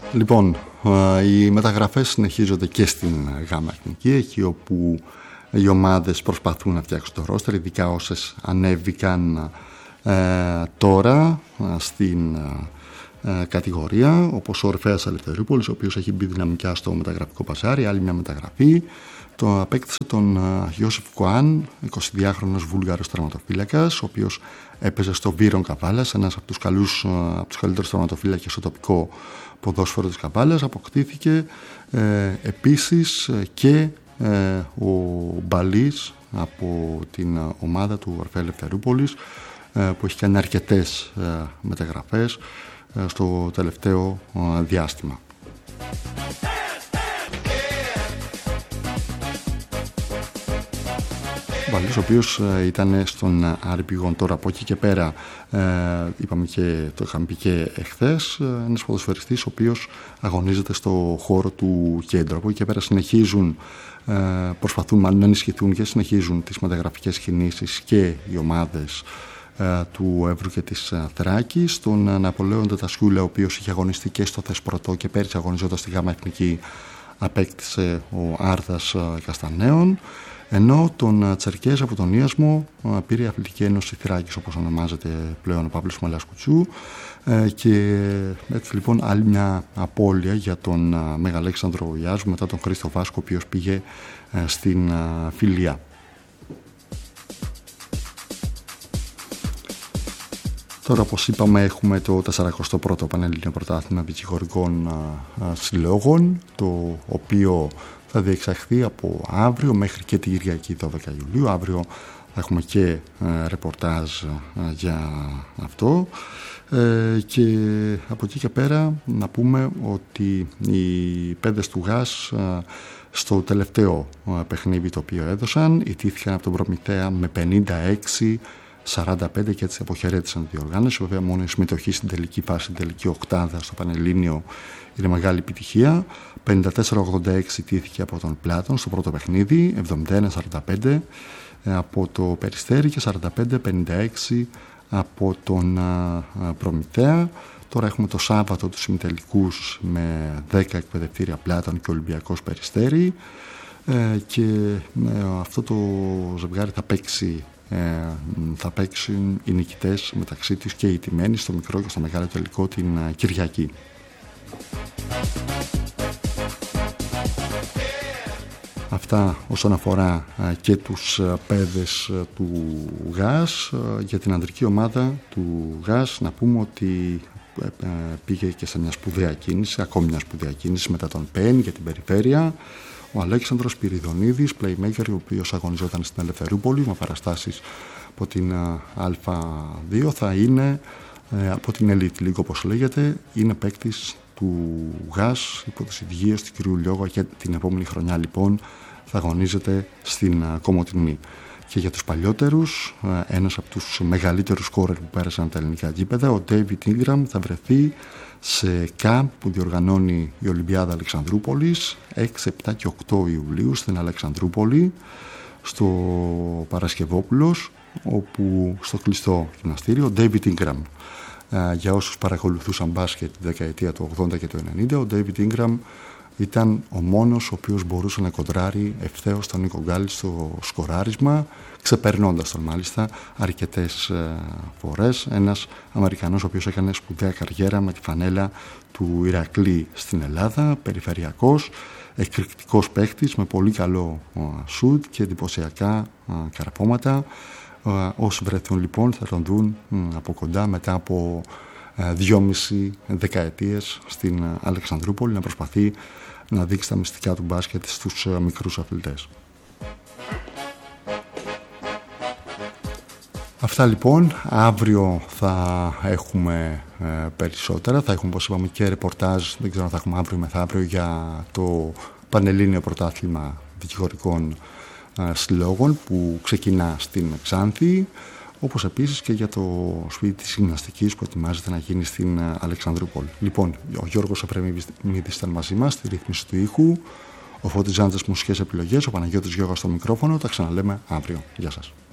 Λοιπόν, οι μεταγραφές συνεχίζονται και στην Γάμα Εθνική, εκεί όπου οι ομάδες προσπαθούν να φτιάξουν το ρόστερ, ειδικά όσες ανέβηκαν τώρα στην κατηγορία, όπως ο Ορφέας Ελευθερούπολης, ο οποίος έχει μπει δυναμικά στο μεταγραφικό παζάρι. Άλλη μια μεταγραφή, το απέκτησε τον Ιώσεφ Κουάν, 22χρονος Βούλγαρος τερματοφύλακας, ο οποίος έπαιζε στο Βίρον Καβάλας, ένας από τους καλύτερους τερματοφύλακες στο τοπικό ποδόσφαιρο της Καβάλας. Αποκτήθηκε επίσης και ο Μπαλής από την ομάδα του Ορφέα Ελευθερούπολης, που έχει κάνει αρκετές μεταγραφές στο τελευταίο διάστημα. Ο Μπαλής, ο οποίος ήταν στον Άρη Πηγών. Τώρα από εκεί και πέρα, είπαμε και το είχαμε πει και εχθές, ένας ποδοσφαιριστής ο οποίος αγωνίζεται στο χώρο του κέντρου. Από εκεί και πέρα συνεχίζουν, προσπαθούν μάλλον να ενισχυθούν και συνεχίζουν τις μεταγραφικές κινήσεις και οι ομάδες του Εύρου και της Θράκης. Τον Ναπολέοντα Τασιούλα, ο οποίος είχε αγωνιστεί και στο Θεσπρωτό και πέρυσι αγωνιζόταν στη Γάμα Εθνική, απέκτησε ο Άρδας Καστανέων. Ενώ τον Τσερκές από τον Ίασμο πήρε η Αθλητική Ένωση Θράκης, όπως ονομάζεται πλέον, ο Παύλος Μελασκουτσού. Και έτσι λοιπόν άλλη μια απώλεια για τον Μεγαλέξανδρο Ιάσου μετά τον Χρήστο Βάσκο, ο οποίος πήγε στην Φιλία. Τώρα, όπως είπαμε, έχουμε το 41ο Πανελλήνιο Πρωτάθλημα Δικηγορικών Συλλόγων, το οποίο θα διεξαχθεί από αύριο μέχρι και την Κυριακή 12 Ιουλίου. Αύριο θα έχουμε και ρεπορτάζ για αυτό. Και από εκεί και πέρα να πούμε ότι οι παίδες του ΓΑΣ στο τελευταίο παιχνίδι το οποίο έδωσαν ιτήθηκαν από τον Προμηθέα με 56-45 και έτσι αποχαιρέτησαν τη διοργάνωση. Βέβαια, μόνο η συμμετοχή στην τελική φάση, στην τελική οκτάδα στο Πανελλήνιο είναι μεγάλη επιτυχία. 54-86 ιτήθηκε από τον Πλάτων στο πρώτο παιχνίδι, 71-45 από το Περιστέρι και 45-56 από τον Προμηθέα. Τώρα έχουμε το Σάββατο τους ημιτελικούς με 10 εκπαιδευτήρια Πλάτων και Ολυμπιακός Περιστέρι, και αυτό το ζευγάρι θα παίξουν οι νικητές μεταξύ τους και οι τιμένοι στο μικρό και στο μεγάλο τελικό την Κυριακή. Αυτά όσον αφορά και τους παίδες του ΓΑΣ. Για την ανδρική ομάδα του ΓΑΣ να πούμε ότι πήγε και σε μια σπουδαία κίνηση, ακόμη μια σπουδαία κίνηση μετά τον ΠΕΝ για την περιφέρεια. Ο Αλέξανδρος Πυριδονίδης, playmaker, ο οποίος αγωνιζόταν στην Ελευθερούπολη με παραστάσεις από την Α2, θα είναι από την Elite League, όπως λέγεται. Είναι παίκτης του ΓΑΣ υπό τις οδηγίες του κ. Λιώγα και την επόμενη χρονιά λοιπόν θα αγωνίζεται στην Κομοτηνή. Και για τους παλιότερους, ένας από τους μεγαλύτερους σκόρερ που πέρασαν τα ελληνικά γήπεδα, ο David Ingram, θα βρεθεί σε camp που διοργανώνει η Ολυμπιάδα Αλεξανδρούπολης 6, 7 και 8 Ιουλίου στην Αλεξανδρούπολη, στο Παρασκευόπουλος, όπου στο κλειστό γυμναστήριο David Ingram. Για όσους παρακολουθούσαν μπάσκετ τη δεκαετία του 80 και του 90, ο David Ingram ήταν ο μόνος ο οποίος μπορούσε να κοντράρει ευθέως τον Νίκο Γκάλη στο σκοράρισμα, ξεπερνώντας τον μάλιστα αρκετές φορές. Ένας Αμερικανός ο οποίος έκανε σπουδαία καριέρα με τη φανέλα του Ηρακλή στην Ελλάδα, περιφερειακός, εκρηκτικός παίκτης με πολύ καλό σουτ και εντυπωσιακά καρπώματα. Όσοι βρεθούν λοιπόν θα τον δουν από κοντά μετά από 2,5 δεκαετίες στην Αλεξανδρούπολη να προσπαθεί να δείξει τα μυστικά του μπάσκετ στους μικρούς αθλητές. Αυτά λοιπόν. Αύριο θα έχουμε περισσότερα. Θα έχουμε, όπως είπαμε, και ρεπορτάζ. Δεν ξέρω αν θα έχουμε αύριο ή μεθαύριο για το Πανελλήνιο Πρωτάθλημα Δικηγορικών Συλλόγων που ξεκινά στην Ξάνθη, όπως επίσης και για το σπίτι της γυμναστικής που ετοιμάζεται να γίνει στην Αλεξανδρούπολη. Λοιπόν, ο Γιώργος Αφρεμίδης ήταν μαζί μας στη ρύθμιση του ήχου, ο Φώτης Ζάντζας μουσικές επιλογές, ο Παναγιώτης Γιώργας στο μικρόφωνο. Τα ξαναλέμε αύριο. Γεια σας.